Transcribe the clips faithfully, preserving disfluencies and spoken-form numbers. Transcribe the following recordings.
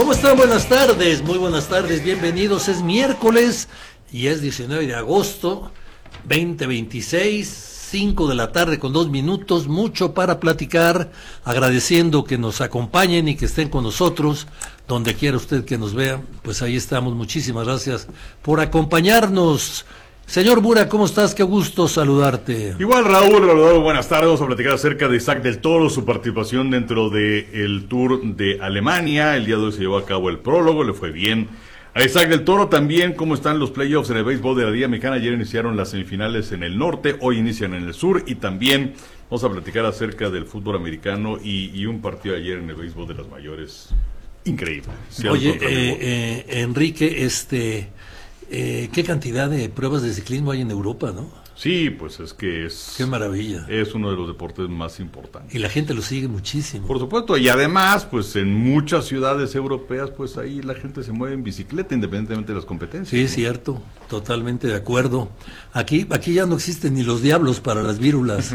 ¿Cómo están? Buenas tardes, muy buenas tardes, bienvenidos. Es miércoles y es diecinueve de agosto, veinte veintiséis, cinco de la tarde con dos minutos, mucho para platicar, agradeciendo que nos acompañen y que estén con nosotros, donde quiera usted que nos vea, pues ahí estamos, muchísimas gracias por acompañarnos. Señor Bura, ¿cómo estás? Qué gusto saludarte. Igual, Raúl, Raúl, buenas tardes. Vamos a platicar acerca de Isaac del Toro, su participación dentro del Tour de Alemania. El día de hoy se llevó a cabo el prólogo, le fue bien a Isaac del Toro. También cómo están los playoffs en el béisbol de la Liga Mexicana. Ayer iniciaron las semifinales en el norte, hoy inician en el sur. Y también vamos a platicar acerca del fútbol americano y, y un partido ayer en el béisbol de las mayores. Increíble. Oye, eh, eh, Enrique, este... Eh, qué cantidad de pruebas de ciclismo hay en Europa, ¿no? Sí, pues es que es... Qué maravilla. Es uno de los deportes más importantes. Y la gente lo sigue muchísimo. Por supuesto, y además, pues en muchas ciudades europeas, pues ahí la gente se mueve en bicicleta, independientemente de las competencias. Sí, es cierto, totalmente de acuerdo. Aquí aquí ya no existen ni los diablos para las vírulas.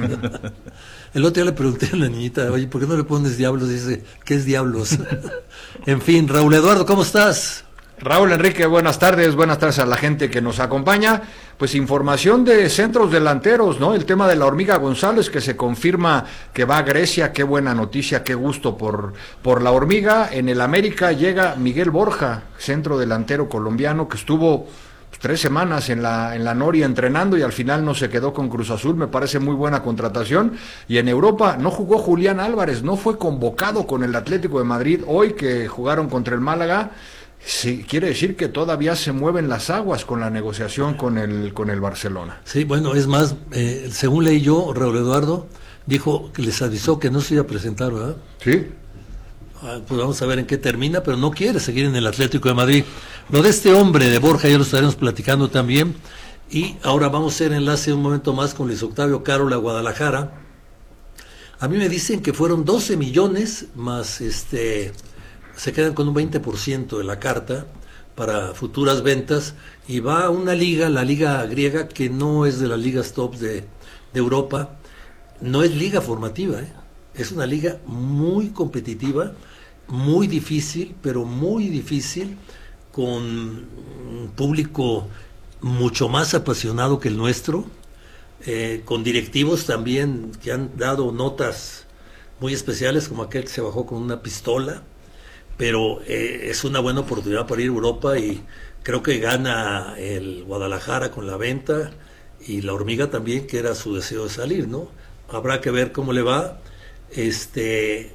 El otro día le pregunté a la niñita, oye, ¿por qué no le pones diablos? Dice, ¿qué es diablos? En fin, Raúl Eduardo, ¿cómo estás? Raúl Enrique, buenas tardes, buenas tardes a la gente que nos acompaña. Pues información de centros delanteros, ¿no? El tema de la Hormiga González, que se confirma que va a Grecia, qué buena noticia, qué gusto por, por la Hormiga. En el América llega Miguel Borja, centro delantero colombiano, que estuvo pues, tres semanas en la, en la Noria entrenando y al final no se quedó con Cruz Azul, me parece muy buena contratación. Y en Europa no jugó Julián Álvarez, no fue convocado con el Atlético de Madrid hoy que jugaron contra el Málaga. Sí, quiere decir que todavía se mueven las aguas con la negociación con el con el Barcelona. Sí, bueno, es más, eh, según leí yo, Raúl Eduardo dijo que les avisó que no se iba a presentar, ¿verdad? Sí. Ah, pues vamos a ver en qué termina, pero no quiere seguir en el Atlético de Madrid. Lo de este hombre de Borja ya lo estaremos platicando también. Y ahora vamos a hacer enlace un momento más con Luis Octavio Carola, Guadalajara. A mí me dicen que fueron doce millones más este... se quedan con un veinte por ciento de la carta para futuras ventas y va a una liga, la liga griega, que no es de las ligas tops de, de Europa, no es liga formativa, ¿eh? Es una liga muy competitiva, muy difícil, pero muy difícil, con un público mucho más apasionado que el nuestro, eh, con directivos también que han dado notas muy especiales, como aquel que se bajó con una pistola. Pero eh, es una buena oportunidad para ir a Europa y creo que gana el Guadalajara con la venta y la Hormiga también, que era su deseo de salir, ¿no? Habrá que ver cómo le va. Este,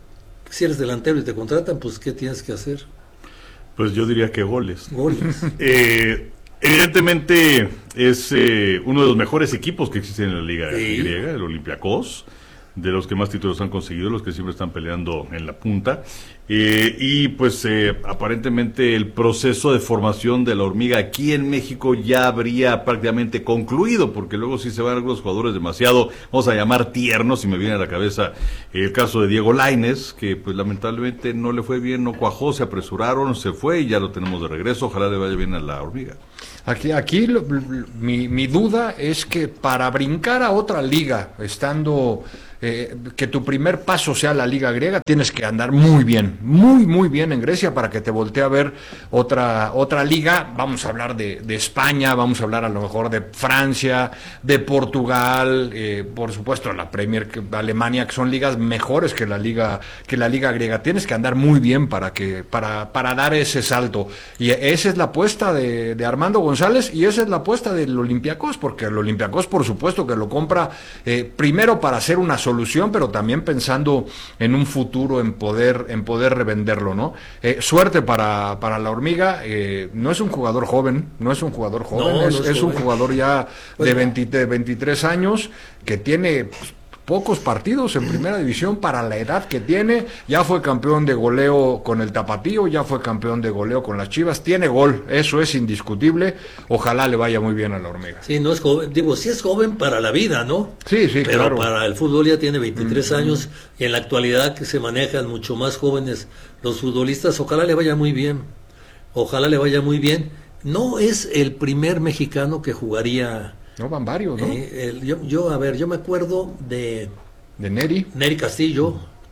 si eres delantero y te contratan, pues ¿qué tienes que hacer? Pues yo diría que goles. Goles. eh, evidentemente es eh, uno de los mejores equipos que existen en la liga sí. griega, el Olympiacos, de los que más títulos han conseguido, los que siempre están peleando en la punta. Eh, y pues eh, aparentemente el proceso de formación de la Hormiga aquí en México ya habría prácticamente concluido, porque luego sí se van algunos jugadores demasiado, vamos a llamar tiernos, y me viene a la cabeza el caso de Diego Lainez, que pues lamentablemente no le fue bien, no cuajó, se apresuraron, se fue y ya lo tenemos de regreso. Ojalá le vaya bien a la Hormiga. Aquí, aquí lo, mi, mi duda es que para brincar a otra liga, estando eh, que tu primer paso sea la liga griega, tienes que andar muy bien, muy muy bien en Grecia para que te voltee a ver otra otra liga. Vamos a hablar de, de España, vamos a hablar a lo mejor de Francia, de Portugal, eh, por supuesto la Premier, que, Alemania, que son ligas mejores que la liga que la liga griega. Tienes que andar muy bien para que para para dar ese salto, y esa es la apuesta de, de Armando González, y esa es la apuesta del Olympiacos, porque el Olympiacos por supuesto que lo compra eh, primero para hacer una solución, pero también pensando en un futuro, en poder en poder revenderlo, ¿no? Eh, suerte para, para la Hormiga. Eh, no es un jugador joven, no es un jugador joven, no, es, no es, es joven. un jugador ya de, veinte, de veintitrés años, que tiene pues, pocos partidos en primera división para la edad que tiene. Ya fue campeón de goleo con el Tapatío, ya fue campeón de goleo con las Chivas, tiene gol, eso es indiscutible. Ojalá le vaya muy bien a la Hormiga. Sí, no es joven, digo, sí es joven para la vida, ¿no? Sí, sí, pero claro. Para el fútbol ya tiene veintitrés Mm-hmm. años, y en la actualidad que se manejan mucho más jóvenes los futbolistas, ojalá le vaya muy bien, ojalá le vaya muy bien. No es el primer mexicano que jugaría. No, van varios, ¿no? Eh, el, yo, yo, a ver, yo me acuerdo de... De Neri. Neri Castillo.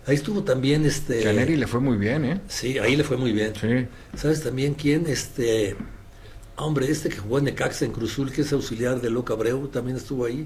Ahí estuvo también este... Que a Neri le fue muy bien, ¿eh? Sí, ahí le fue muy bien. Sí. ¿Sabes también quién? Este... Hombre, este que jugó en Necaxa, en Cruzul, que es auxiliar de Loca Abreu, también estuvo ahí.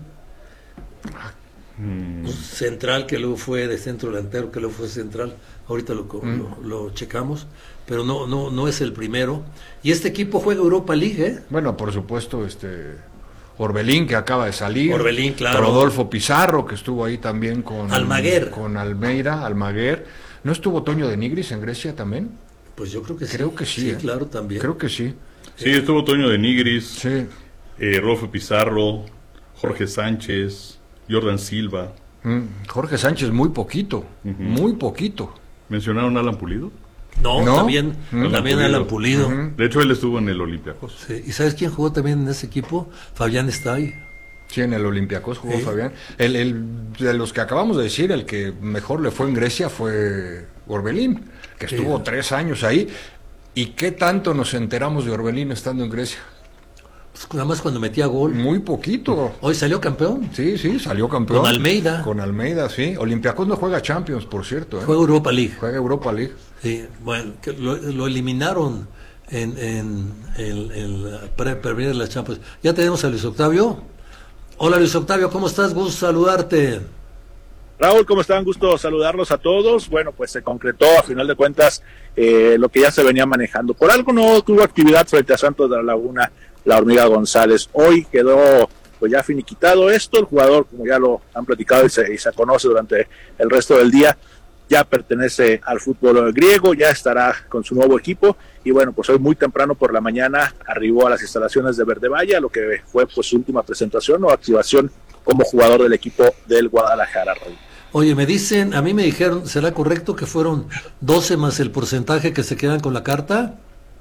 Mm. Un central que luego fue de centro delantero, que luego fue central. Ahorita lo, Mm. lo, lo checamos, pero no, no, no es el primero. Y este equipo juega Europa League, ¿eh? Bueno, por supuesto, este Orbelín, que acaba de salir. Orbelín, claro. Rodolfo Pizarro, que estuvo ahí también con Almaguer. con Almeida, Almaguer. ¿No estuvo Toño de Nigris en Grecia también? Pues yo creo que sí. Creo que sí, Sí, ¿eh? claro, también. Creo que sí. Sí, estuvo Toño de Nigris, Sí. eh, Rodolfo Pizarro, Jorge Sánchez, Jordan Silva. Mm, Jorge Sánchez, muy poquito, Ujú. muy poquito. ¿Mencionaron a Alan Pulido? No, ¿No? también, Mm. también Alan Pulido. Ujú. De hecho, él estuvo en el Olympiacos. Sí. ¿Y sabes quién jugó también en ese equipo? Fabián está ahí. Sí, en el Olympiacos jugó Sí. Fabián. El, el, de los que acabamos de decir, el que mejor le fue en Grecia fue Orbelín, que Sí. estuvo tres años ahí. ¿Y qué tanto nos enteramos de Orbelín estando en Grecia? Pues nada más cuando metía gol. Muy poquito. Hoy salió campeón. Sí, sí, salió campeón. Con Almeida. Con Almeida, sí. Olympiacos no juega Champions, por cierto. ¿eh? Juega Europa League. Juega Europa League. Sí, bueno, que lo, lo eliminaron en, en, en, en la pre- premier de la Champions. Ya tenemos a Luis Octavio. Hola Luis Octavio, ¿cómo estás? Gusto saludarte. Raúl, ¿cómo están? Gusto saludarlos a todos. Bueno, pues se concretó a final de cuentas eh, lo que ya se venía manejando. Por algo no tuvo actividad frente a Santos de la Laguna, la Hormiga González. Hoy quedó pues ya finiquitado esto. El jugador, como ya lo han platicado y se, y se conoce durante el resto del día, ya pertenece al fútbol griego, ya estará con su nuevo equipo. Y bueno, pues hoy muy temprano por la mañana arribó a las instalaciones de Verde Valle, lo que fue pues su última presentación o activación como jugador del equipo del Guadalajara, Raúl. Oye, me dicen, a mí me dijeron, ¿será correcto que fueron doce más el porcentaje que se quedan con la carta?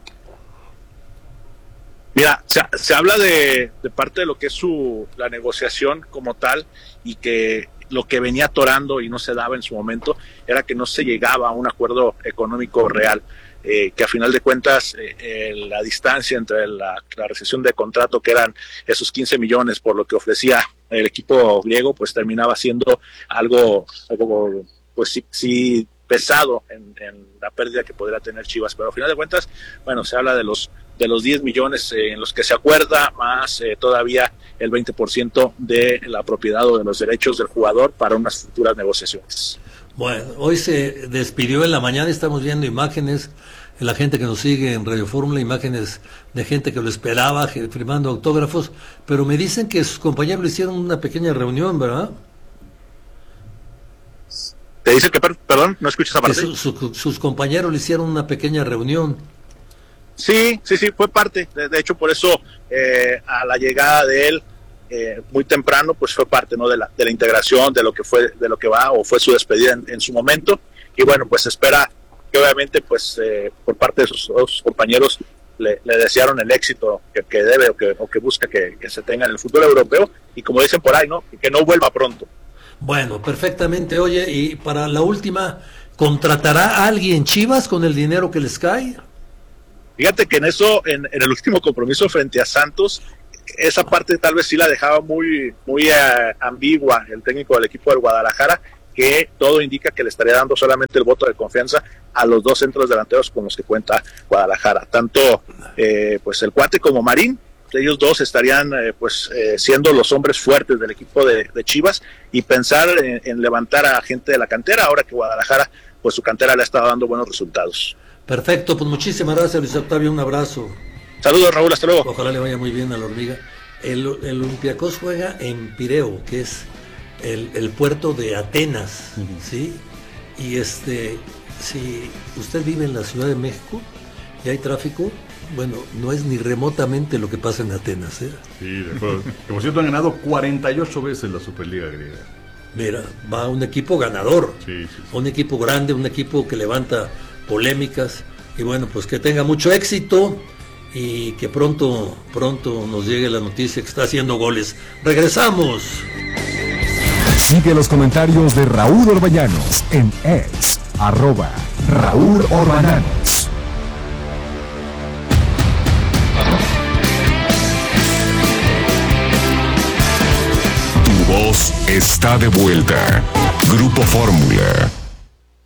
Mira, se, se habla de, de parte de lo que es su la negociación como tal, y que lo que venía atorando y no se daba en su momento era que no se llegaba a un acuerdo económico real, eh, que a final de cuentas eh, eh, la distancia entre la, la rescisión de contrato, que eran esos quince millones por lo que ofrecía el equipo griego, pues terminaba siendo algo, algo pues sí, sí pesado en, en la pérdida que podría tener Chivas, pero a final de cuentas, bueno, se habla de los de los diez millones eh, en los que se acuerda, más eh, todavía el veinte por ciento de la propiedad o de los derechos del jugador para unas futuras negociaciones. Bueno, hoy se despidió en la mañana, estamos viendo imágenes, la gente que nos sigue en Radio Fórmula, imágenes de gente que lo esperaba, que- firmando autógrafos, pero me dicen que sus compañeros le hicieron una pequeña reunión, ¿verdad? Te dice que, per- perdón, no escuchas esa Que parte. su- su- sus compañeros le hicieron una pequeña reunión. Sí, sí, sí, fue parte. De, de hecho, por eso eh, a la llegada de él eh, muy temprano, pues fue parte, ¿no? De la, de la integración, de lo que fue, de lo que va o fue su despedida en, en su momento. Y bueno, pues se espera que obviamente, pues eh, por parte de sus, sus compañeros le, le desearon el éxito que, que debe o que, o que busca que, que se tenga en el fútbol europeo. Y como dicen por ahí, ¿no? Que no vuelva pronto. Bueno, perfectamente. Oye, y para la última, ¿contratará a alguien Chivas con el dinero que les cae? Fíjate que en eso, en, en el último compromiso frente a Santos, esa parte tal vez sí la dejaba muy, muy eh, ambigua el técnico del equipo del Guadalajara, que todo indica que le estaría dando solamente el voto de confianza a los dos centros delanteros con los que cuenta Guadalajara, tanto eh, pues el Cuate como Marín. Ellos dos estarían eh, pues eh, siendo los hombres fuertes del equipo de, de Chivas, y pensar en, en levantar a gente de la cantera ahora que Guadalajara, pues su cantera le ha estado dando buenos resultados. Perfecto, pues muchísimas gracias Luis Octavio, un abrazo. Saludos, Raúl, hasta luego. Ojalá le vaya muy bien a la Hormiga. El, el Olympiacos juega en Pireo, que es el, el puerto de Atenas, Ujú. ¿sí? Y este, si usted vive en la Ciudad de México y hay tráfico, bueno, no es ni remotamente lo que pasa en Atenas, ¿eh? Sí, de acuerdo. Que por cierto han ganado cuarenta y ocho veces la Superliga griega. Mira, va un equipo ganador, Sí, sí, sí. un equipo grande, un equipo que levanta polémicas, y bueno, pues que tenga mucho éxito y que pronto, pronto nos llegue la noticia que está haciendo goles. Regresamos. Sigue los comentarios de Raúl Orbañanos en X, arroba Raúl Orbañanos. Tu voz está de vuelta. Grupo Fórmula.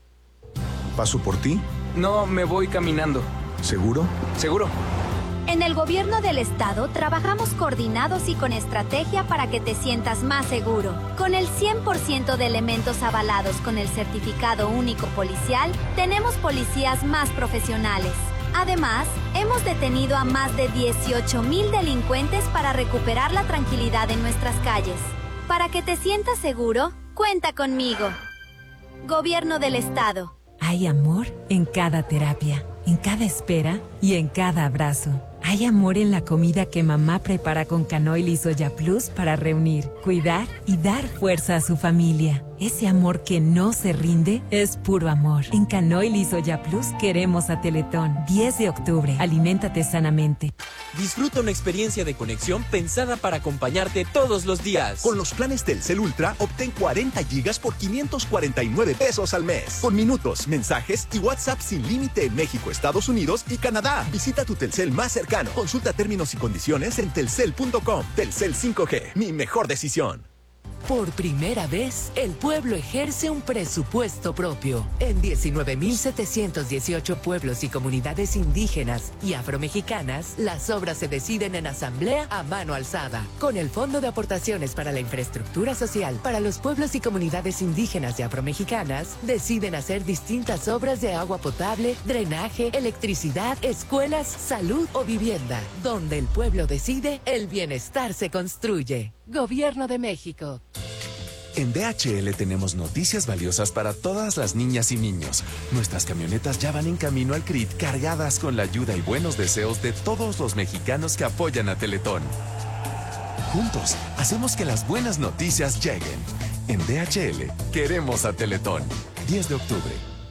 ¿Paso por ti? No, me voy caminando. ¿Seguro? ¿Seguro? En el gobierno del estado trabajamos coordinados y con estrategia para que te sientas más seguro. Con el cien por ciento de elementos avalados con el certificado único policial, tenemos policías más profesionales. Además, hemos detenido a más de dieciocho mil delincuentes para recuperar la tranquilidad en nuestras calles. Para que te sientas seguro, cuenta conmigo. Gobierno del estado. Hay amor en cada terapia, en cada espera y en cada abrazo. Hay amor en la comida que mamá prepara con Canoil y Soya Plus para reunir, cuidar y dar fuerza a su familia. Ese amor que no se rinde es puro amor. En Canoil y Soya Plus queremos a Teletón. diez de octubre. Aliméntate sanamente. Disfruta una experiencia de conexión pensada para acompañarte todos los días. Con los planes Telcel Ultra, obtén cuarenta gigas por quinientos cuarenta y nueve pesos al mes. Con minutos, mensajes y WhatsApp sin límite en México, Estados Unidos y Canadá. Visita tu Telcel más cercano. Consulta términos y condiciones en telcel punto com. Telcel cinco G, mi mejor decisión. Por primera vez, el pueblo ejerce un presupuesto propio. En diecinueve mil setecientos dieciocho pueblos y comunidades indígenas y afromexicanas, las obras se deciden en asamblea a mano alzada. Con el Fondo de Aportaciones para la Infraestructura Social para los pueblos y comunidades indígenas y afromexicanas, deciden hacer distintas obras de agua potable, drenaje, electricidad, escuelas, salud o vivienda. Donde el pueblo decide, el bienestar se construye. Gobierno de México. En D H L tenemos noticias valiosas para todas las niñas y niños. Nuestras camionetas ya van en camino al C R I T cargadas con la ayuda y buenos deseos de todos los mexicanos que apoyan a Teletón. Juntos, hacemos que las buenas noticias lleguen. En D H L, queremos a Teletón. diez de octubre.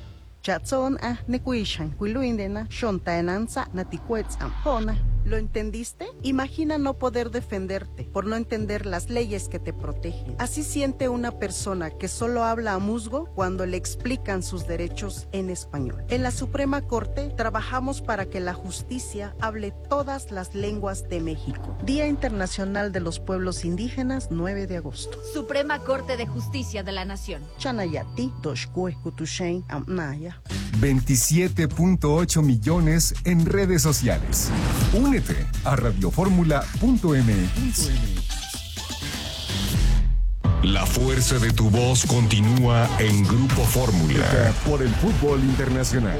¿Lo entendiste? Imagina no poder defenderte por no entender las leyes que te protegen. Así siente una persona que solo habla a musgo cuando le explican sus derechos en español. En la Suprema Corte trabajamos para que la justicia hable todas las lenguas de México. Día Internacional de los Pueblos Indígenas, nueve de agosto. Suprema Corte de Justicia de la Nación. Chanayati, Doshkue, Kutushen, Amnaya. veintisiete punto ocho millones en redes sociales. Únete a radioformula punto m x. La fuerza de tu voz continúa en Grupo Fórmula por el fútbol internacional.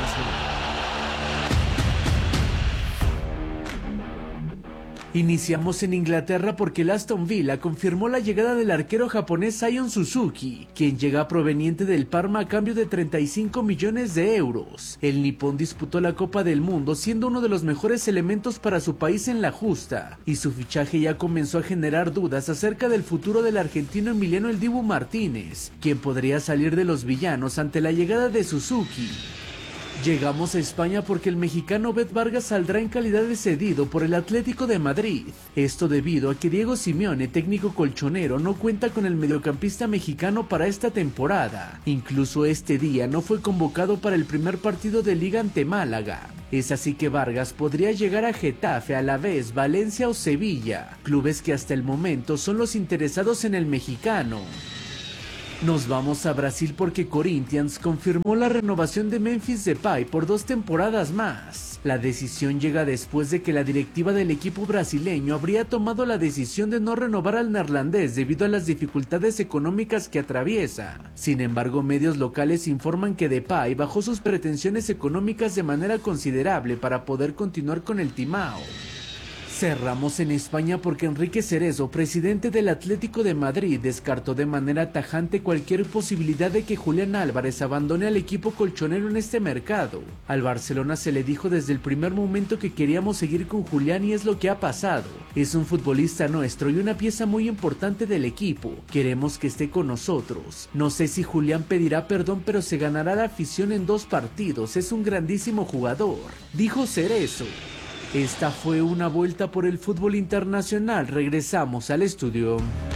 Iniciamos en Inglaterra porque el Aston Villa confirmó la llegada del arquero japonés Sion Suzuki, quien llega proveniente del Parma a cambio de treinta y cinco millones de euros. El nipón disputó la Copa del Mundo siendo uno de los mejores elementos para su país en la justa, y su fichaje ya comenzó a generar dudas acerca del futuro del argentino Emiliano El Dibu Martínez, quien podría salir de los villanos ante la llegada de Suzuki. Llegamos a España porque el mexicano Bet Vargas saldrá en calidad de cedido por el Atlético de Madrid. Esto debido a que Diego Simeone, técnico colchonero, no cuenta con el mediocampista mexicano para esta temporada. Incluso este día no fue convocado para el primer partido de Liga ante Málaga. Es así que Vargas podría llegar a Getafe, Alavés, Valencia o Sevilla, clubes que hasta el momento son los interesados en el mexicano. Nos vamos a Brasil porque Corinthians confirmó la renovación de Memphis Depay por dos temporadas más. La decisión llega después de que la directiva del equipo brasileño habría tomado la decisión de no renovar al neerlandés debido a las dificultades económicas que atraviesa. Sin embargo, medios locales informan que Depay bajó sus pretensiones económicas de manera considerable para poder continuar con el Timao. Cerramos en España porque Enrique Cerezo, presidente del Atlético de Madrid, descartó de manera tajante cualquier posibilidad de que Julián Álvarez abandone al equipo colchonero en este mercado. Al Barcelona se le dijo desde el primer momento que queríamos seguir con Julián y es lo que ha pasado. Es un futbolista nuestro y una pieza muy importante del equipo. Queremos que esté con nosotros. No sé si Julián pedirá perdón, pero se ganará la afición en dos partidos. Es un grandísimo jugador, dijo Cerezo. Esta fue una vuelta por el fútbol internacional. Regresamos al estudio.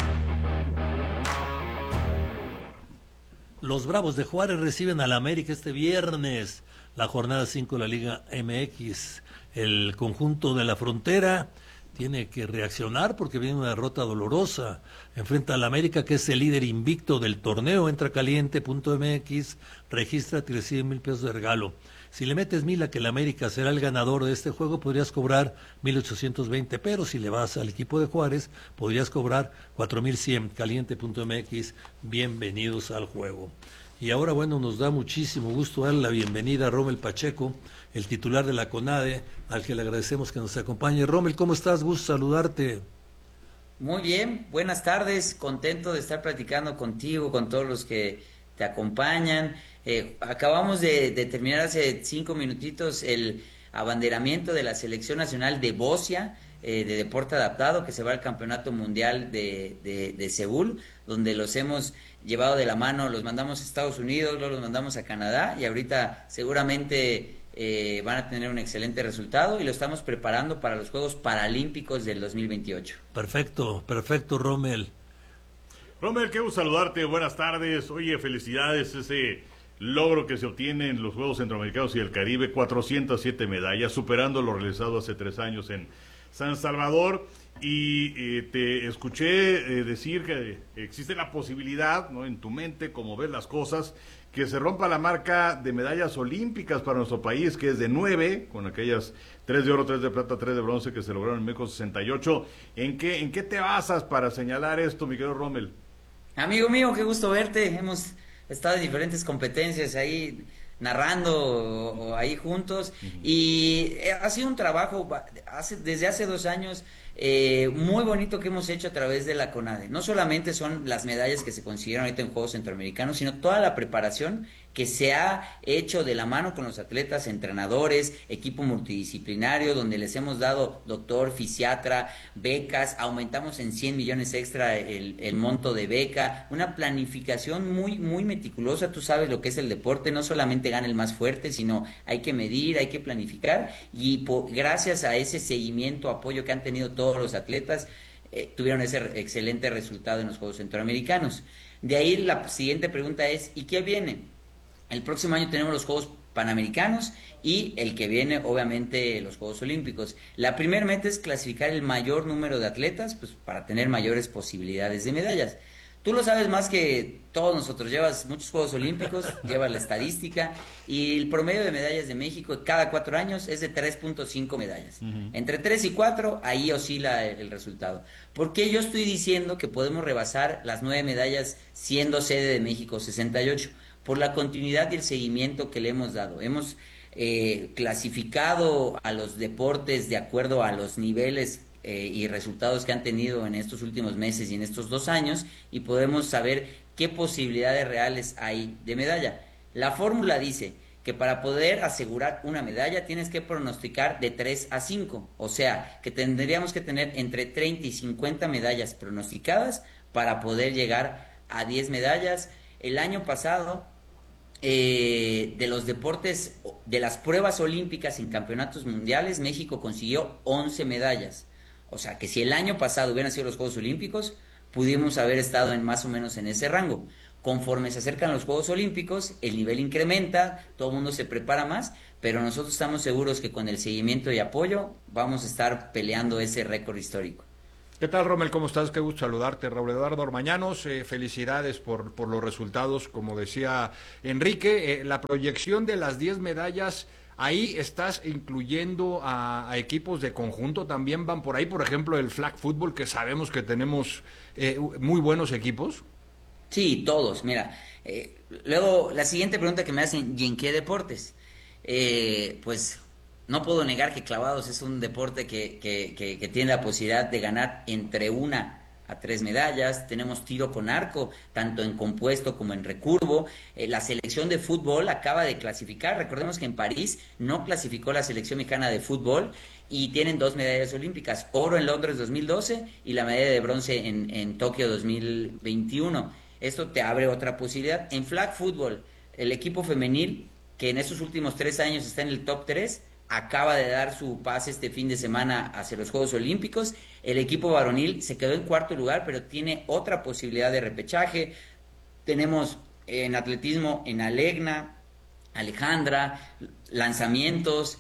Los Bravos de Juárez reciben al América este viernes, la jornada cinco de la Liga M X. El conjunto de la Frontera tiene que reaccionar porque viene una derrota dolorosa. Enfrenta al América, que es el líder invicto del torneo. Entra caliente punto m x, regístrate y recibe mil pesos de regalo. Si le metes mil a que el América será el ganador de este juego, podrías cobrar mil ochocientos veinte, pero si le vas al equipo de Juárez, podrías cobrar cuatro mil cien. Caliente punto m x, bienvenidos al juego. Y ahora, bueno, nos da muchísimo gusto darle la bienvenida a Rommel Pacheco, el titular de la CONADE, al que le agradecemos que nos acompañe. Rommel, ¿cómo estás? Gusto saludarte. Muy bien, buenas tardes, contento de estar platicando contigo, con todos los que te acompañan. Eh, acabamos de, de terminar hace cinco minutitos el abanderamiento de la Selección Nacional de Bocia, eh, de deporte adaptado, que se va al Campeonato Mundial de, de, de Seúl, donde los hemos llevado de la mano, los mandamos a Estados Unidos, luego los mandamos a Canadá, y ahorita seguramente eh, van a tener un excelente resultado, y lo estamos preparando para los Juegos Paralímpicos del dos mil veintiocho. Perfecto, perfecto, Rommel. Rommel, qué gusto saludarte, buenas tardes. Oye, felicidades, ese logro que se obtiene en los Juegos Centroamericanos y del Caribe, cuatrocientas siete medallas, superando lo realizado hace tres años en San Salvador. Y eh, te escuché eh, decir que existe la posibilidad, ¿no?, en tu mente, como ves las cosas, que se rompa la marca de medallas olímpicas para nuestro país, que es de nueve, con aquellas tres de oro, tres de plata, tres de bronce que se lograron en México sesenta y ocho. ¿En qué, en qué te basas para señalar esto, mi querido Rommel? Amigo mío, qué gusto verte. Hemos estado en diferentes competencias ahí narrando o, o ahí juntos, uh-huh. Y ha sido un trabajo hace, desde hace dos años eh, muy bonito que hemos hecho a través de la CONADE. No solamente son las medallas que se consiguieron ahorita en Juegos Centroamericanos, sino toda la preparación que se ha hecho de la mano con los atletas, entrenadores, equipo multidisciplinario, donde les hemos dado doctor, fisiatra, becas, aumentamos en cien millones extra el, el monto de beca, una planificación muy, muy meticulosa. Tú sabes lo que es el deporte, no solamente gana el más fuerte, sino hay que medir, hay que planificar, y po, gracias a ese seguimiento, apoyo que han tenido todos los atletas, eh, tuvieron ese excelente resultado en los Juegos Centroamericanos. De ahí la siguiente pregunta es, ¿y qué viene? El próximo año tenemos los Juegos Panamericanos y el que viene, obviamente, los Juegos Olímpicos. La primera meta es clasificar el mayor número de atletas, pues para tener mayores posibilidades de medallas. Tú lo sabes más que todos nosotros, llevas muchos Juegos Olímpicos, llevas la estadística, y el promedio de medallas de México cada cuatro años es de tres punto cinco medallas. Uh-huh. Entre tres y cuatro, ahí oscila el, el resultado. ¿Por qué yo estoy diciendo que podemos rebasar las nueve medallas siendo sede de México sesenta y ocho? Por la continuidad y el seguimiento que le hemos dado. Hemos eh, clasificado a los deportes de acuerdo a los niveles eh, y resultados que han tenido en estos últimos meses y en estos dos años, y podemos saber qué posibilidades reales hay de medalla. La fórmula dice que para poder asegurar una medalla tienes que pronosticar de tres a cinco, o sea, que tendríamos que tener entre treinta y cincuenta medallas pronosticadas para poder llegar a diez medallas. El año pasado, eh, de los deportes, de las pruebas olímpicas en campeonatos mundiales, México consiguió once medallas. O sea, que si el año pasado hubieran sido los Juegos Olímpicos, pudimos haber estado en más o menos en ese rango. Conforme se acercan los Juegos Olímpicos, el nivel incrementa, todo el mundo se prepara más, pero nosotros estamos seguros que con el seguimiento y apoyo vamos a estar peleando ese récord histórico. ¿Qué tal, Rommel? ¿Cómo estás? Qué gusto saludarte. Raúl Eduardo Ormañanos, eh, felicidades por, por los resultados, como decía Enrique, eh, la proyección de las diez medallas, ahí estás incluyendo a, a equipos de conjunto, también van por ahí, por ejemplo, el flag football, que sabemos que tenemos eh, muy buenos equipos. Sí, todos, mira, eh, luego la siguiente pregunta que me hacen, ¿y en qué deportes? Eh, pues... No puedo negar que clavados es un deporte que, que, que, que tiene la posibilidad de ganar entre una a tres medallas. Tenemos tiro con arco, tanto en compuesto como en recurvo. Eh, la selección de fútbol acaba de clasificar. Recordemos que en París no clasificó la selección mexicana de fútbol y tienen dos medallas olímpicas, oro en Londres dos mil doce y la medalla de bronce en, en Tokio dos mil veintiuno. Esto te abre otra posibilidad. En flag football, el equipo femenil, que en estos últimos tres años está en el top tres, acaba de dar su pase este fin de semana hacia los Juegos Olímpicos. El equipo varonil se quedó en cuarto lugar, pero tiene otra posibilidad de repechaje. Tenemos en atletismo, en Alegna, Alejandra, lanzamientos,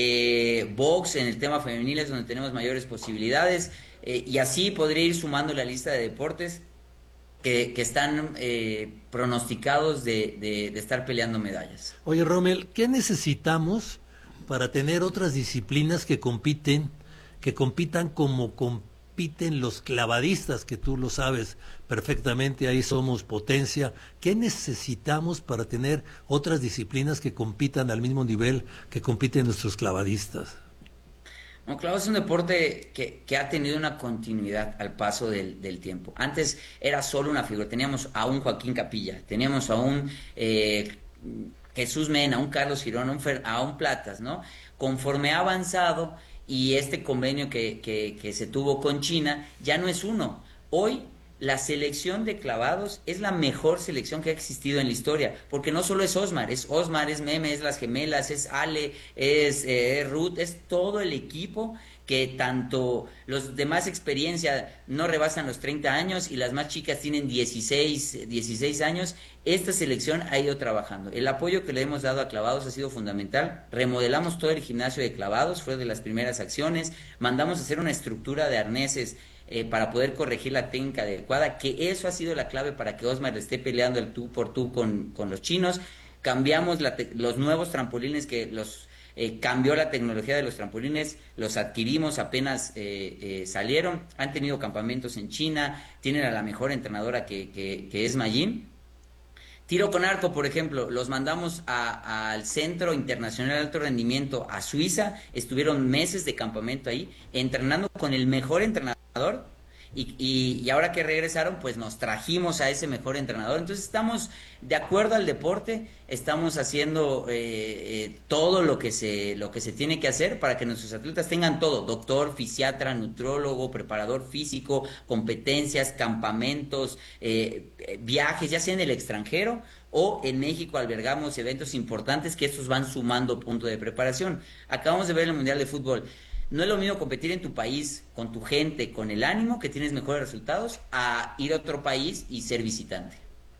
eh, box en el tema femenil es donde tenemos mayores posibilidades, eh, y así podría ir sumando la lista de deportes que, que están eh, pronosticados de, de, de estar peleando medallas. Oye, Rommel, ¿qué necesitamos para tener otras disciplinas que compiten, que compitan como compiten los clavadistas, que tú lo sabes perfectamente, ahí somos potencia? ¿Qué necesitamos para tener otras disciplinas que compitan al mismo nivel que compiten nuestros clavadistas? No, claro, es un deporte que, que ha tenido una continuidad al paso del, del tiempo. Antes era solo una figura, teníamos a un Joaquín Capilla, teníamos a un eh, Jesús Mena, a un Carlos Girón, a un, Fer, a un Platas, ¿no? Conforme ha avanzado y este convenio que, que, que se tuvo con China, ya no es uno. Hoy la selección de clavados es la mejor selección que ha existido en la historia, porque no solo es Osmar, es Osmar, es Meme, es las gemelas, es Ale, es eh, Ruth, es todo el equipo, que tanto los de más experiencia no rebasan los treinta años y las más chicas tienen dieciséis, dieciséis años. Esta selección ha ido trabajando. El apoyo que le hemos dado a clavados ha sido fundamental. Remodelamos todo el gimnasio de clavados, fue de las primeras acciones. Mandamos a hacer una estructura de arneses Eh, para poder corregir la técnica adecuada, que eso ha sido la clave para que Osmar esté peleando el tú por tú con, con los chinos. Cambiamos la te- los nuevos trampolines que los eh, cambió la tecnología de los trampolines, los adquirimos apenas eh, eh, salieron, han tenido campamentos en China, tienen a la mejor entrenadora que, que, que es Mayin. Tiro con arco, por ejemplo, los mandamos a, al Centro Internacional de Alto Rendimiento a Suiza, estuvieron meses de campamento ahí, entrenando con el mejor entrenador, y, y, y ahora que regresaron, pues nos trajimos a ese mejor entrenador. Entonces estamos de acuerdo al deporte, estamos haciendo eh, eh, todo lo que se lo que se tiene que hacer para que nuestros atletas tengan todo: doctor, fisiatra, nutrólogo, preparador físico, competencias, campamentos, eh, viajes, ya sea en el extranjero o en México. Albergamos eventos importantes que estos van sumando punto de preparación. Acabamos de ver el Mundial de Fútbol. No es lo mismo competir en tu país, con tu gente, con el ánimo, que tienes mejores resultados, a ir a otro país y ser visitante.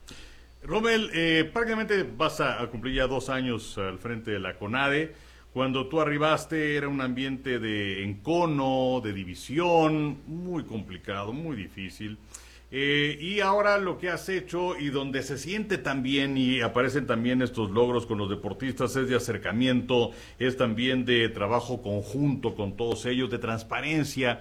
Rommel, eh, prácticamente vas a, a cumplir ya dos años al frente de la CONADE. Cuando tú arribaste era un ambiente de encono, de división, muy complicado, muy difícil. Eh, y ahora lo que has hecho y donde se siente también y aparecen también estos logros con los deportistas es de acercamiento, es también de trabajo conjunto con todos ellos, de transparencia.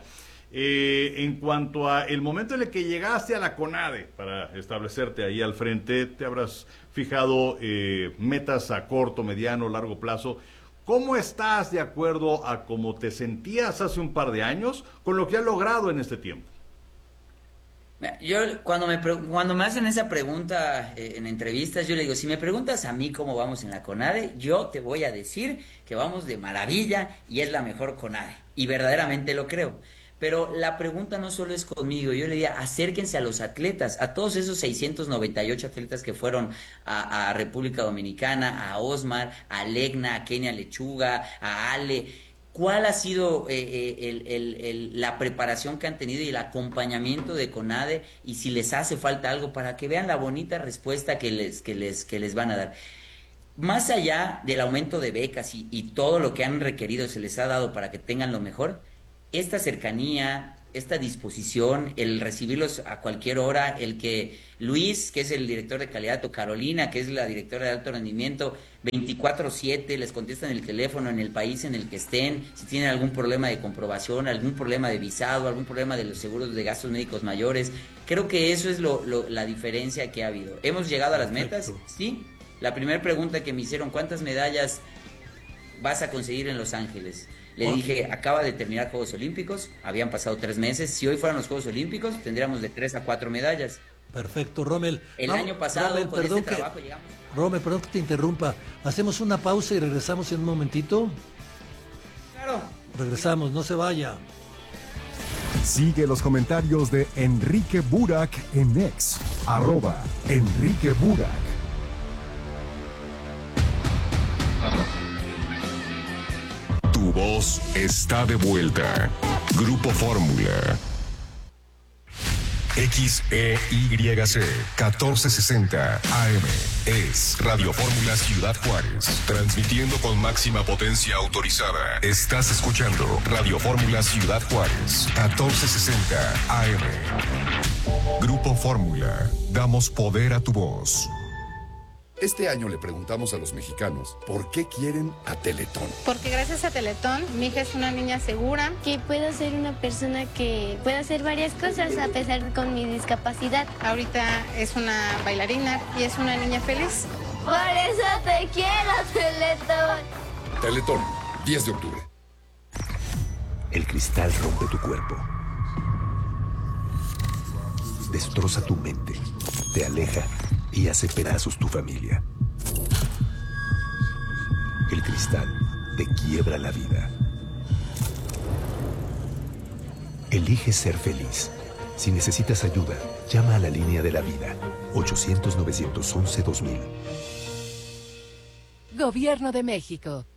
Eh, en cuanto a el momento en el que llegaste a la CONADE para establecerte ahí al frente, te habrás fijado eh, metas a corto, mediano, largo plazo. ¿Cómo estás de acuerdo a cómo te sentías hace un par de años con lo que has logrado en este tiempo? Yo cuando me cuando me hacen esa pregunta eh, en entrevistas, yo le digo, si me preguntas a mí cómo vamos en la CONADE, yo te voy a decir que vamos de maravilla y es la mejor CONADE, y verdaderamente lo creo. Pero la pregunta no solo es conmigo, yo le diría, acérquense a los atletas, a todos esos seiscientos noventa y ocho atletas que fueron a, a República Dominicana, a Osmar, a Legna, a Kenia Lechuga, a Ale. ¿Cuál ha sido eh, el, el, el, la preparación que han tenido y el acompañamiento de CONADE? Y si les hace falta algo, para que vean la bonita respuesta que les, que les, que les van a dar. Más allá del aumento de becas y, y todo lo que han requerido se les ha dado para que tengan lo mejor, esta cercanía, esta disposición, el recibirlos a cualquier hora, el que Luis, que es el director de calidad, o Carolina, que es la directora de alto rendimiento, veinticuatro siete les contestan el teléfono en el país en el que estén, si tienen algún problema de comprobación, algún problema de visado, algún problema de los seguros de gastos médicos mayores. Creo que eso es lo, lo, la diferencia que ha habido. ¿Hemos llegado a las metas? Sí. La primera pregunta que me hicieron, ¿cuántas medallas vas a conseguir en Los Ángeles? Le dije, acaba de terminar Juegos Olímpicos, habían pasado tres meses, si hoy fueran los Juegos Olímpicos tendríamos de tres a cuatro medallas. Perfecto, Rommel. El Vamos, año pasado, Rommel, con perdón este que, trabajo llegamos... Rommel, perdón que te interrumpa, hacemos una pausa y regresamos en un momentito. Claro. Regresamos, no se vaya. Sigue los comentarios de Enrique Burak en X, arroba Enrique Burak. Tu voz está de vuelta. Grupo Fórmula. X E Y C catorce sesenta A M. Es Radio Fórmula Ciudad Juárez. Transmitiendo con máxima potencia autorizada. Estás escuchando Radio Fórmula Ciudad Juárez. catorce sesenta A M. Grupo Fórmula. Damos poder a tu voz. Este año le preguntamos a los mexicanos por qué quieren a Teletón. Porque gracias a Teletón, mi hija es una niña segura. Que puedo ser una persona que pueda hacer varias cosas a pesar de con mi discapacidad. Ahorita es una bailarina y es una niña feliz. Por eso te quiero, Teletón. Teletón, diez de octubre. El cristal rompe tu cuerpo. Destroza tu mente. Te aleja y hace pedazos tu familia. El cristal te quiebra la vida. Elige ser feliz. Si necesitas ayuda, llama a la línea de la vida. ochocientos, novecientos once, dos mil. Gobierno de México.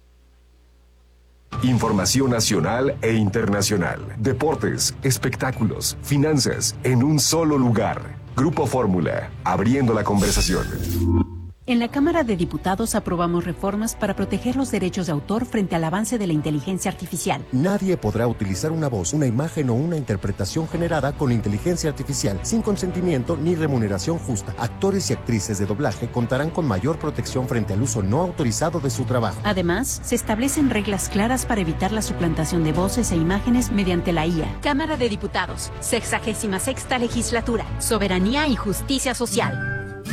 Información nacional e internacional. Deportes, espectáculos, finanzas, en un solo lugar. Grupo Fórmula, abriendo la conversación. En la Cámara de Diputados aprobamos reformas para proteger los derechos de autor frente al avance de la inteligencia artificial. Nadie podrá utilizar una voz, una imagen o una interpretación generada con inteligencia artificial sin consentimiento ni remuneración justa. Actores y actrices de doblaje contarán con mayor protección frente al uso no autorizado de su trabajo. Además, se establecen reglas claras para evitar la suplantación de voces e imágenes mediante la I A. Cámara de Diputados, sexagésima sexta legislatura, soberanía y justicia social.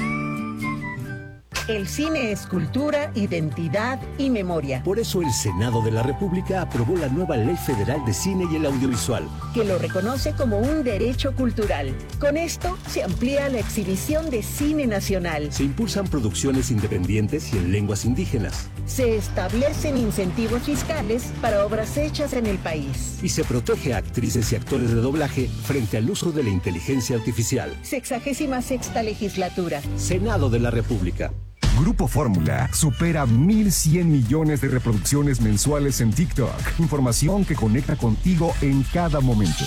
El cine es cultura, identidad y memoria. Por eso el Senado de la República aprobó la nueva Ley Federal de Cine y el Audiovisual, que lo reconoce como un derecho cultural. Con esto se amplía la exhibición de cine nacional. Se impulsan producciones independientes y en lenguas indígenas. Se establecen incentivos fiscales para obras hechas en el país. Y se protege a actrices y actores de doblaje frente al uso de la inteligencia artificial. Sexagésima sexta legislatura. Senado de la República. Grupo Fórmula supera mil cien millones de reproducciones mensuales en TikTok. Información que conecta contigo en cada momento.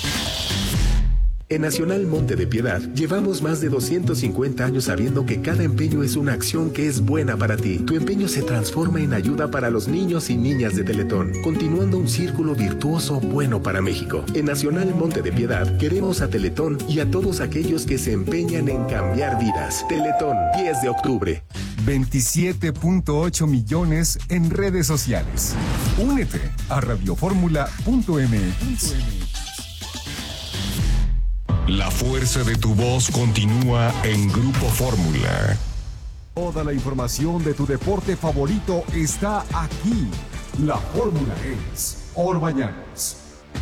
En Nacional Monte de Piedad llevamos más de doscientos cincuenta años sabiendo que cada empeño es una acción que es buena para ti. Tu empeño se transforma en ayuda para los niños y niñas de Teletón, continuando un círculo virtuoso bueno para México. En Nacional Monte de Piedad queremos a Teletón y a todos aquellos que se empeñan en cambiar vidas. Teletón, diez de octubre. veintisiete punto ocho millones en redes sociales. Únete a radioformula punto m x. La fuerza de tu voz continúa en Grupo Fórmula. Toda la información de tu deporte favorito está aquí. La fórmula es Orbañanos.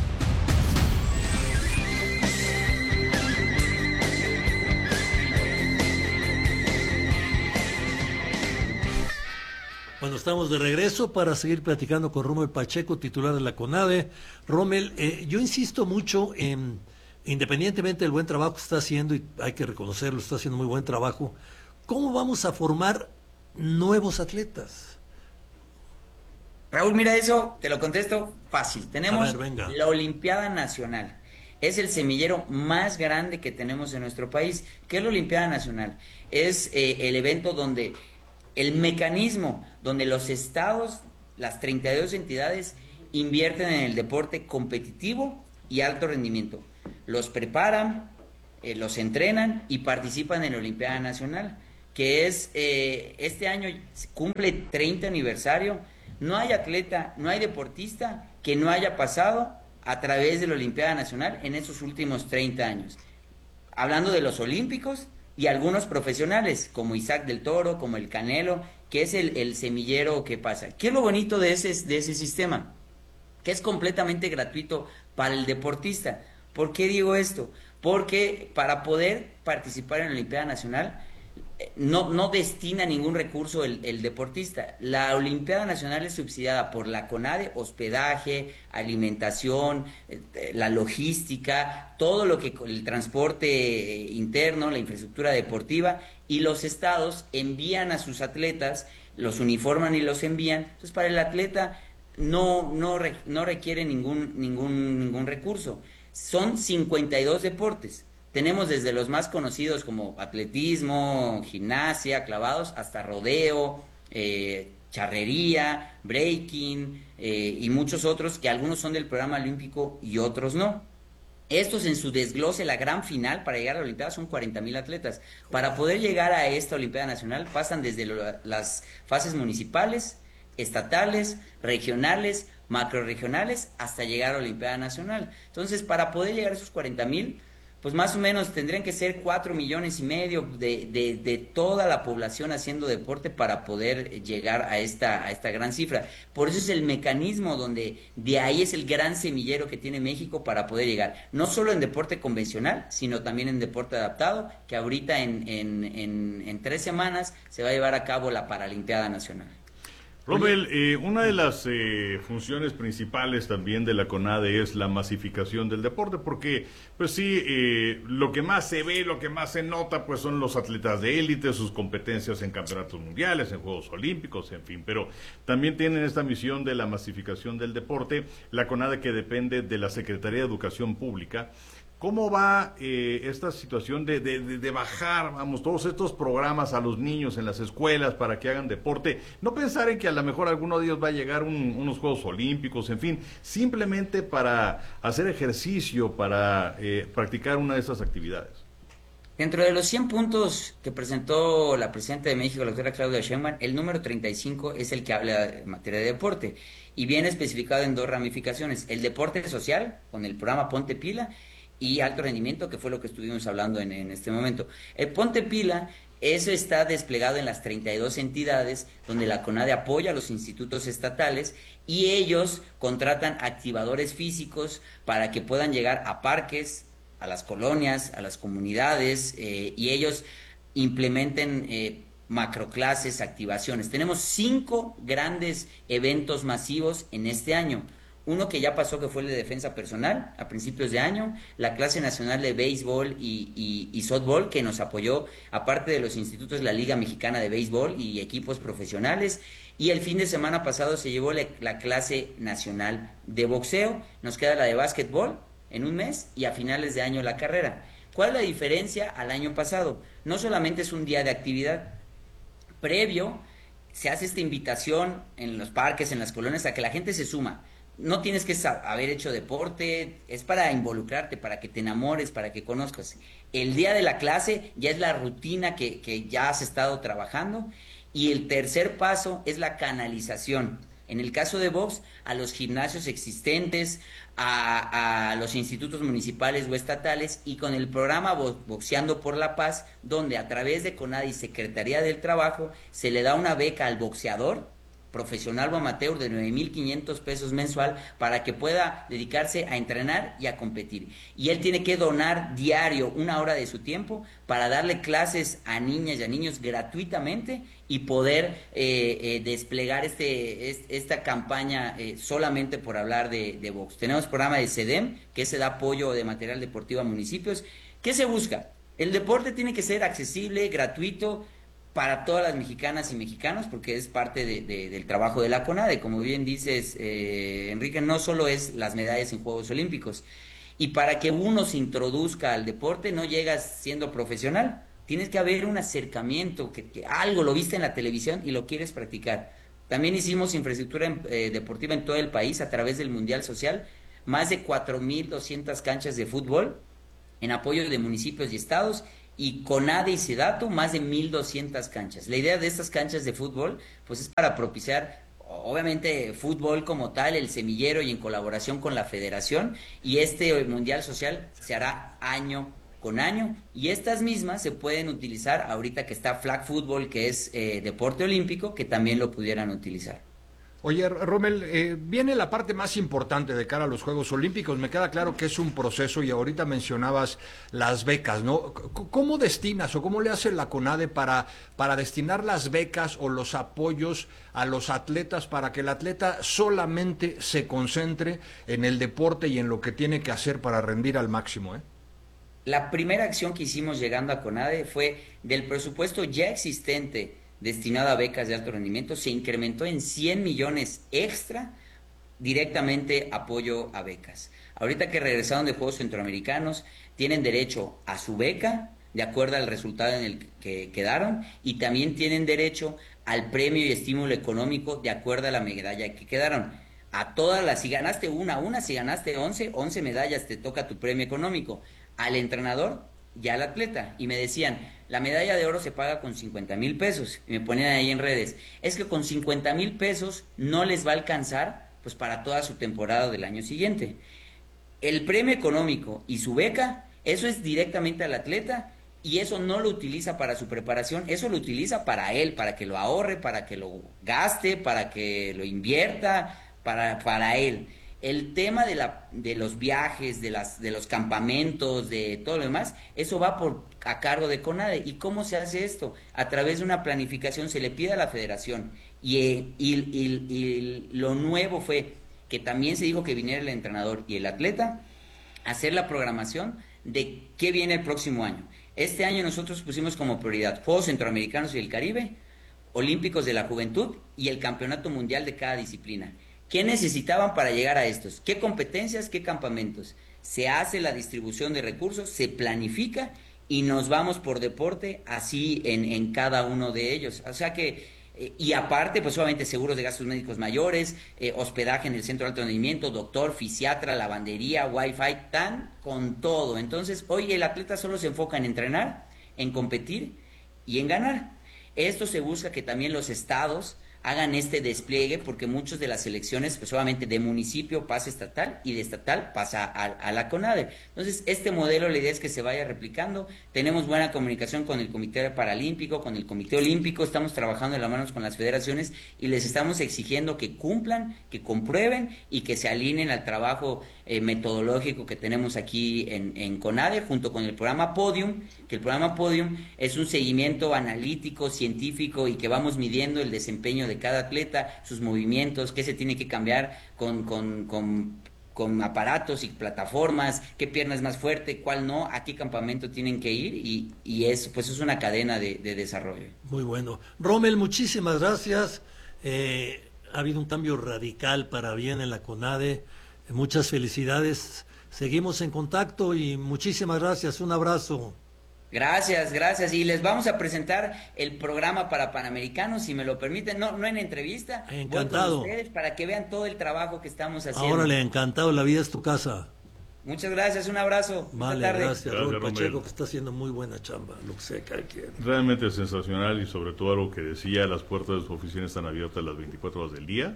Bueno, estamos de regreso para seguir platicando con Rommel Pacheco, titular de la CONADE. Rommel, eh, yo insisto mucho en, independientemente del buen trabajo que está haciendo, y hay que reconocerlo, está haciendo muy buen trabajo, ¿cómo vamos a formar nuevos atletas? Raúl, mira eso, te lo contesto fácil. Tenemos ver, venga. la Olimpiada Nacional. Es el semillero más grande que tenemos en nuestro país. ¿Qué es la Olimpiada Nacional? Es eh, el evento donde el mecanismo donde los estados, las treinta y dos entidades, invierten en el deporte competitivo y alto rendimiento. Los preparan, eh, los entrenan y participan en la Olimpiada Nacional, que es, eh, este año cumple treinta aniversario. No hay atleta, no hay deportista que no haya pasado a través de la Olimpiada Nacional en esos últimos treinta años. Hablando de los olímpicos y algunos profesionales, como Isaac del Toro, como el Canelo, que es el, el semillero que pasa. ¿Qué es lo bonito de ese, de ese sistema? Que es completamente gratuito para el deportista. ¿Por qué digo esto? Porque para poder participar en la Olimpiada Nacional, no, no destina ningún recurso el, el deportista. La Olimpiada Nacional es subsidiada por la CONADE, hospedaje, alimentación, la logística, todo lo que el transporte interno, la infraestructura deportiva, y los estados envían a sus atletas, los uniforman y los envían. Entonces para el atleta no, no, no requiere ningún, ningún, ningún recurso. Son cincuenta y dos deportes. Tenemos desde los más conocidos como atletismo, gimnasia, clavados, hasta rodeo, eh, charrería, breaking eh, y muchos otros, que algunos son del programa olímpico y otros no. Estos en su desglose, la gran final para llegar a la Olimpiada son cuarenta mil atletas. Para poder llegar a esta Olimpiada Nacional pasan desde lo, las fases municipales, estatales, regionales, macrorregionales, hasta llegar a la Olimpiada Nacional. Entonces, para poder llegar a esos cuarenta mil, pues más o menos tendrían que ser cuatro millones y medio de, de, de toda la población haciendo deporte para poder llegar a esta, a esta gran cifra. Por eso es el mecanismo donde de ahí es el gran semillero que tiene México para poder llegar, no solo en deporte convencional, sino también en deporte adaptado, que ahorita en, en, en, en tres semanas se va a llevar a cabo la Paralimpiada Nacional. Rommel, eh, una de las eh, funciones principales también de la CONADE es la masificación del deporte, porque pues sí, eh, lo que más se ve, lo que más se nota, pues son los atletas de élite, sus competencias en campeonatos mundiales, en Juegos Olímpicos, en fin, pero también tienen esta misión de la masificación del deporte, la CONADE, que depende de la Secretaría de Educación Pública. ¿Cómo va eh, esta situación de, de, de bajar, vamos, todos estos programas a los niños en las escuelas para que hagan deporte? No pensar en que a lo mejor alguno de ellos va a llegar un, unos Juegos Olímpicos, en fin, simplemente para hacer ejercicio, para eh, practicar una de esas actividades. Dentro de los cien puntos que presentó la presidenta de México, la doctora Claudia Sheinbaum, el número treinta y cinco es el que habla en materia de deporte y viene especificado en dos ramificaciones: el deporte social, con el programa Ponte Pila, y alto rendimiento, que fue lo que estuvimos hablando en, en este momento. El Ponte Pila, eso está desplegado en las treinta y dos entidades donde la CONADE apoya a los institutos estatales y ellos contratan activadores físicos para que puedan llegar a parques, a las colonias, a las comunidades, eh, y ellos implementen eh, macroclases, activaciones. Tenemos cinco grandes eventos masivos en este año. Uno que ya pasó, que fue el de defensa personal a principios de año, la clase nacional de béisbol y, y, y softball, que nos apoyó, aparte de los institutos, la Liga Mexicana de Béisbol y equipos profesionales, y el fin de semana pasado se llevó la, la clase nacional de boxeo. Nos queda la de básquetbol en un mes y a finales de año la carrera. ¿Cuál es la diferencia al año pasado? No solamente es un día de actividad, previo se hace esta invitación en los parques, en las colonias, a que la gente se suma. No tienes que haber hecho deporte, es para involucrarte, para que te enamores, para que conozcas. El día de la clase ya es la rutina que, que ya has estado trabajando, y el tercer paso es la canalización. En el caso de box, a los gimnasios existentes, a, a los institutos municipales o estatales, y con el programa Boxeando por la Paz, donde a través de CONADE y Secretaría del Trabajo se le da una beca al boxeador profesional o amateur de nueve mil quinientos pesos mensual para que pueda dedicarse a entrenar y a competir. Y él tiene que donar diario una hora de su tiempo para darle clases a niñas y a niños gratuitamente y poder eh, eh, desplegar este, este esta campaña eh, solamente por hablar de, de box. Tenemos programa de CEDEM, que se da apoyo de material deportivo a municipios. ¿Qué se busca? El deporte tiene que ser accesible, gratuito, para todas las mexicanas y mexicanos, porque es parte de, de, del trabajo de la CONADE. Como bien dices, eh, Enrique, no solo es las medallas en Juegos Olímpicos. Y para que uno se introduzca al deporte, no llegas siendo profesional. Tienes que haber un acercamiento, que, que algo lo viste en la televisión y lo quieres practicar. También hicimos infraestructura eh, deportiva en todo el país a través del Mundial Social, más de cuatro mil doscientas canchas de fútbol en apoyo de municipios y estados, y CONADE y SEDATU más de mil doscientas canchas. La idea de estas canchas de fútbol pues es para propiciar, obviamente, fútbol como tal, el semillero, y en colaboración con la federación, y este Mundial Social se hará año con año, y estas mismas se pueden utilizar ahorita que está Flag Football, que es eh, deporte olímpico, que también lo pudieran utilizar. Oye, Rommel, eh, viene la parte más importante de cara a los Juegos Olímpicos. Me queda claro que es un proceso, y ahorita mencionabas las becas, ¿no? ¿Cómo destinas o cómo le hace la CONADE para, para destinar las becas o los apoyos a los atletas para que el atleta solamente se concentre en el deporte y en lo que tiene que hacer para rendir al máximo, eh? La primera acción que hicimos llegando a CONADE fue del presupuesto ya existente destinado a becas de alto rendimiento, se incrementó en cien millones extra directamente apoyo a becas. Ahorita que regresaron de Juegos Centroamericanos, tienen derecho a su beca, de acuerdo al resultado en el que quedaron, y también tienen derecho al premio y estímulo económico de acuerdo a la medalla que quedaron. A todas las, si ganaste una, una, si ganaste once, once medallas, te toca tu premio económico. Al entrenador y al atleta. Y me decían, la medalla de oro se paga con cincuenta mil pesos. Y me ponían ahí en redes, es que con cincuenta mil pesos no les va a alcanzar pues para toda su temporada del año siguiente. El premio económico y su beca, eso es directamente al atleta, y eso no lo utiliza para su preparación, eso lo utiliza para él, para que lo ahorre, para que lo gaste, para que lo invierta, para, para él. El tema de, la, de los viajes, de, las, de los campamentos, de todo lo demás, eso va por a cargo de CONADE. ¿Y cómo se hace esto? A través de una planificación, se le pide a la federación, y, y, y, y lo nuevo fue que también se dijo que viniera el entrenador y el atleta a hacer la programación de qué viene el próximo año. Este año nosotros pusimos como prioridad Juegos Centroamericanos y el Caribe, Olímpicos de la Juventud y el Campeonato Mundial de cada disciplina. ¿Qué necesitaban para llegar a estos? ¿Qué competencias? ¿Qué campamentos? Se hace la distribución de recursos, se planifica y nos vamos por deporte así en, en cada uno de ellos. O sea que, eh, y aparte, pues obviamente seguros de gastos médicos mayores, eh, hospedaje en el centro de alto rendimiento, doctor, fisiatra, lavandería, wifi, tan con todo. Entonces, hoy el atleta solo se enfoca en entrenar, en competir y en ganar. Esto se busca que también los estados hagan este despliegue, porque muchos de las selecciones, pues obviamente de municipio pasa estatal y de estatal pasa a, a la CONADE. Entonces, este modelo, la idea es que se vaya replicando. Tenemos buena comunicación con el Comité Paralímpico, con el Comité Olímpico, estamos trabajando de la mano con las federaciones y les estamos exigiendo que cumplan, que comprueben y que se alineen al trabajo eh, metodológico que tenemos aquí en, en CONADE, junto con el programa Podium, que el programa Podium es un seguimiento analítico, científico, y que vamos midiendo el desempeño de cada atleta, sus movimientos, qué se tiene que cambiar con, con, con, con aparatos y plataformas, qué pierna es más fuerte, cuál no, a qué campamento tienen que ir, y, y es, pues es una cadena de, de desarrollo. Muy bueno. Rommel, muchísimas gracias. Eh, ha habido un cambio radical para bien en la CONADE. Muchas felicidades. Seguimos en contacto y muchísimas gracias. Un abrazo. Gracias, gracias. Y les vamos a presentar el programa para Panamericanos, si me lo permiten, no, no en entrevista. Encantado. Voy con ustedes para que vean todo el trabajo que estamos haciendo. Ahora le encantado, la vida es tu casa. Muchas gracias, un abrazo. Vale, tarde. gracias, gracias Raúl Pacheco, Rommel. que está haciendo muy buena chamba, lo que sea que hay que... Realmente sensacional, y sobre todo algo que decía, las puertas de su oficina están abiertas las veinticuatro horas del día.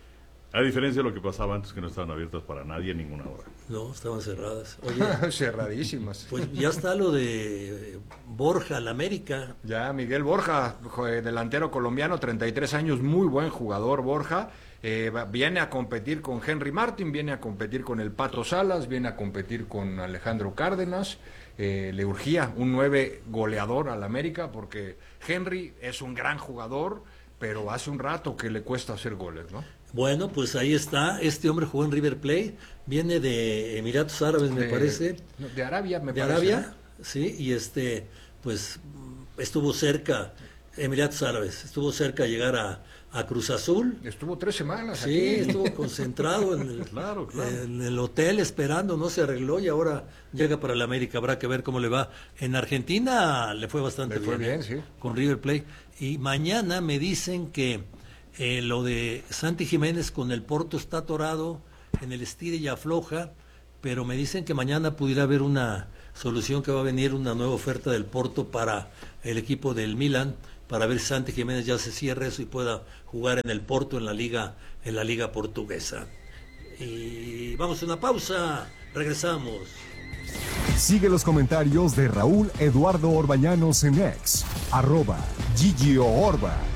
A diferencia de lo que pasaba antes, que no estaban abiertas para nadie a ninguna hora. No, estaban cerradas. Oye, cerradísimas. Pues ya está lo de Borja, la América. Ya, Miguel Borja, delantero colombiano, treinta y tres años, muy buen jugador Borja. Eh, viene a competir con Henry Martin, viene a competir con el Pato Salas, viene a competir con Alejandro Cárdenas. Eh, le urgía un nueve goleador al América, porque Henry es un gran jugador, pero hace un rato que le cuesta hacer goles, ¿no? Bueno, pues ahí está. Este hombre jugó en River Plate, viene de Emiratos Árabes, me de, parece. De Arabia, me de parece. De Arabia, ¿no? Sí, y este, pues estuvo cerca, Emiratos Árabes, estuvo cerca de llegar a, a Cruz Azul. Estuvo tres semanas Sí, aquí. estuvo concentrado en el, claro, claro. en el hotel esperando, no se arregló y ahora llega para el América. Habrá que ver cómo le va. En Argentina le fue bastante Le fue bien, bien, sí. con River Plate. Y mañana me dicen que eh, lo de Santi Jiménez con el Porto está atorado, en el estire y afloja, pero me dicen que mañana pudiera haber una solución, que va a venir una nueva oferta del Porto para el equipo del Milan, para ver si Santi Jiménez ya se cierra eso y pueda jugar en el Porto, en la liga, en la liga portuguesa. Y vamos a una pausa, regresamos. Sigue los comentarios de Raúl Eduardo Orbañanos en X, arroba Gigio Orba.